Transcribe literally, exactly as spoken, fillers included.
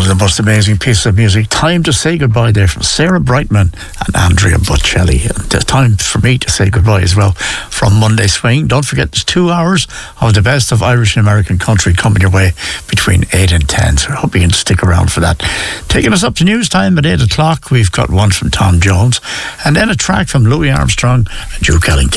of the most amazing pieces of music. Time to say goodbye there from Sarah Brightman and Andrea Bocelli. And it's time for me to say goodbye as well from Monday Swing. Don't forget, there's two hours of the best of Irish and American country coming your way between eight and ten. So I hope you can stick around for that. Taking us up to news time at eight o'clock, we've got one from Tom Jones and then a track from Louis Armstrong and Duke Ellington.